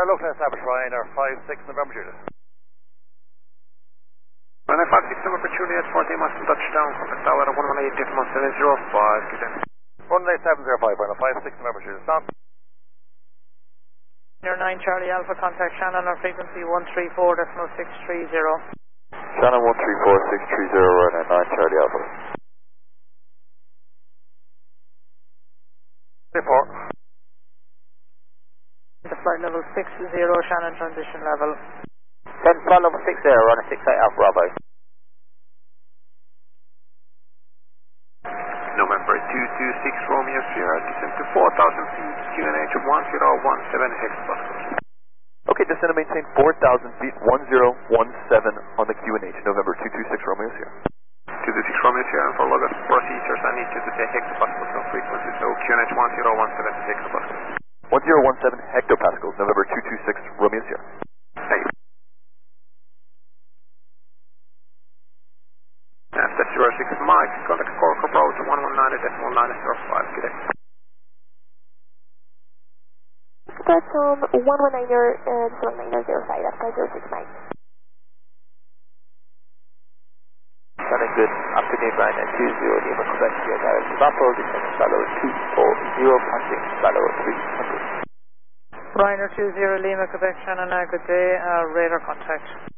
looking to establish Ryanair 56 November Juliet. Ryanair 56 November Juliet, 14 miles from touchdown, contact tower at 118 decimal 705, good day. 18705, Ryanair 56 November Juliet, stop. Ryanair 9 Charlie Alpha, contact Shannon on frequency 134.630. Shannon 134.630, Ryanair 9 Charlie Alpha. Report. The flight level 60, Shannon transition level. 10 flight level 60, Ryanair 68 Alpha Bravo. November 226 Romeo Sierra, descend to 4,000 feet, QNH 1017 hectopascals. Okay, descend and maintain 4,000 feet, 1017 on the QNH, November 226 Romeo Sierra. 226 Romeo Sierra, and for logos procedures, I need you to say hectopascals on frequency, so QNH 1017 hectopascals. 1017 hectopascals, November 226 Romeo Sierra. Thank you. That's 06 Mike, contact Cork approach 119.905, good day. That's on 119.905, that's 06 Mike. Shannon good, afternoon Ryanair 20 Lima Quebec Sierra direct to Vapor, descending Bravo 240, passing Bravo 300. Ryanair 20 Lima Quebec Shannon, good day, radar contact.